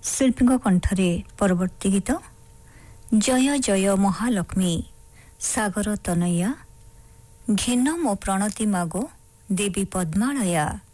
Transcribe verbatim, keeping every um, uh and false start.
ଶିଳ୍ପୀଙ୍କ କଣ୍ଠରେ ପରବର୍ତ୍ତୀ ଗୀତ ଜୟ ଜୟ ମହାଲକ୍ଷ୍ମୀ ସାଗର ତନୟା ଘେନ ମୋ ପ୍ରଣତି ମାଗୋ ଦେବୀ ପଦ୍ମାଳୟା।